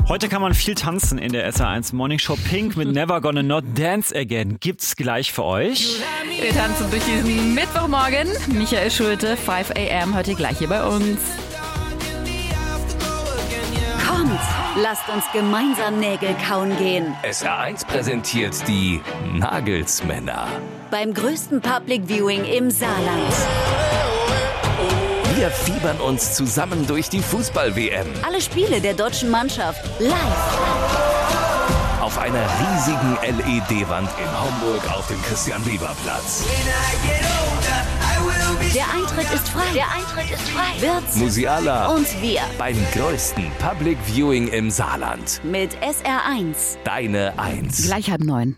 Heute kann man viel tanzen in der SR1 Morning Show. Pink mit Never Gonna Not Dance Again gibt's gleich für euch. Wir tanzen durch diesen Mittwochmorgen. Michael Schulte, 5 a.m. heute gleich hier bei uns. Kommt, lasst uns gemeinsam Nägel kauen gehen. SR1 präsentiert die Nagelsmänner. Beim größten Public Viewing im Saarland. Wir fiebern uns zusammen durch die Fußball-WM. Alle Spiele der deutschen Mannschaft live. Auf einer riesigen LED-Wand in Homburg auf dem Christian-Weber-Platz. Der Eintritt ist frei. Wirtz, Musiala und wir. Beim größten Public Viewing im Saarland. Mit SR1. Deine 1. Gleich 8:30.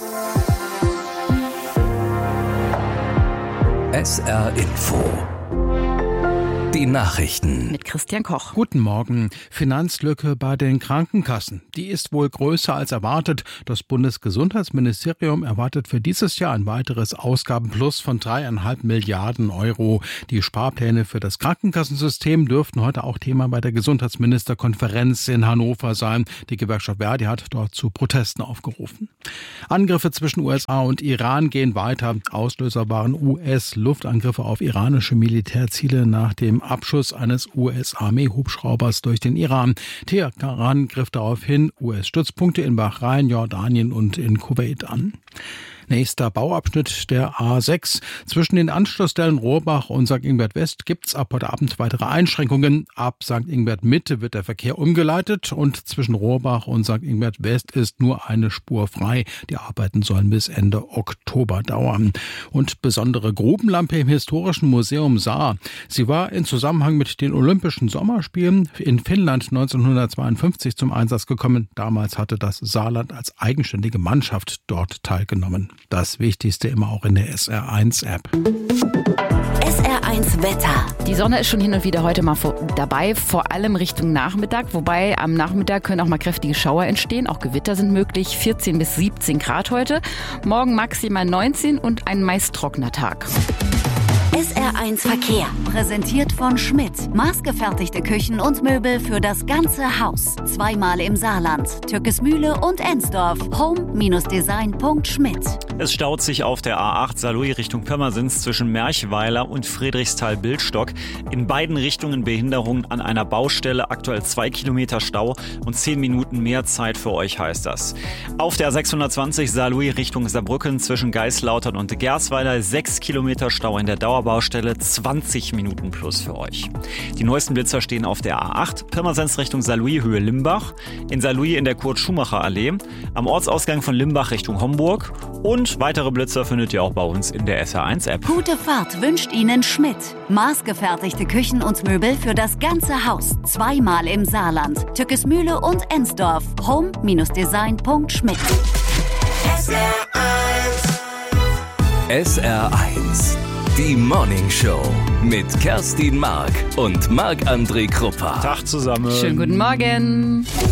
SR Info. Die Nachrichten. Mit Christian Koch. Guten Morgen. Finanzlücke bei den Krankenkassen. Die ist wohl größer als erwartet. Das Bundesgesundheitsministerium erwartet für dieses Jahr ein weiteres Ausgabenplus von 3,5 Milliarden Euro. Die Sparpläne für das Krankenkassensystem dürften heute auch Thema bei der Gesundheitsministerkonferenz in Hannover sein. Die Gewerkschaft Verdi hat dort zu Protesten aufgerufen. Angriffe zwischen USA und Iran gehen weiter. Auslöser waren US-Luftangriffe auf iranische Militärziele nach dem Abschuss eines US-Armee-Hubschraubers durch den Iran. Teheran griff daraufhin US-Stützpunkte in Bahrain, Jordanien und in Kuwait an. Nächster Bauabschnitt der A6. Zwischen den Anschlussstellen Rohrbach und St. Ingbert West gibt's ab heute Abend weitere Einschränkungen. Ab St. Ingbert Mitte wird der Verkehr umgeleitet und zwischen Rohrbach und St. Ingbert West ist nur eine Spur frei. Die Arbeiten sollen bis Ende Oktober dauern. Und besondere Grubenlampe im Historischen Museum Saar. Sie war in Zusammenhang mit den Olympischen Sommerspielen in Finnland 1952 zum Einsatz gekommen. Damals hatte das Saarland als eigenständige Mannschaft dort teilgenommen. Das Wichtigste immer auch in der SR1-App. SR1 Wetter. Die Sonne ist schon hin und wieder heute mal dabei, vor allem Richtung Nachmittag. Wobei am Nachmittag können auch mal kräftige Schauer entstehen. Auch Gewitter sind möglich. 14 bis 17 Grad heute. Morgen maximal 19 und ein meist trockener Tag. SR1 Verkehr. Präsentiert von Schmidt. Maßgefertigte Küchen und Möbel für das ganze Haus. Zweimal im Saarland. Türkesmühle und Ensdorf. home-design.schmidt. Es staut sich auf der A8 Saarlouis Richtung Pirmasens zwischen Merchweiler und Friedrichsthal-Bildstock. In beiden Richtungen Behinderung an einer Baustelle. Aktuell 2 Kilometer Stau und 10 Minuten mehr Zeit für euch heißt das. Auf der 620 Saarlouis Richtung Saarbrücken zwischen Geislautern und Gersweiler 6 Kilometer Stau in der Dauerbaustelle, 20 Minuten plus für euch. Die neuesten Blitzer stehen auf der A8, Pirmasens Richtung Saarlouis Höhe Limbach, in Saarlouis in der Kurt-Schumacher-Allee, am Ortsausgang von Limbach Richtung Homburg und weitere Blitzer findet ihr auch bei uns in der SR1-App. Gute Fahrt wünscht Ihnen Schmidt. Maßgefertigte Küchen und Möbel für das ganze Haus. Zweimal im Saarland. Türkesmühle und Ensdorf. home-design.schmidt. SR1. Die Morning Show mit Kerstin Mark und Marc-André Kruppa. Tag zusammen. Schönen guten Morgen.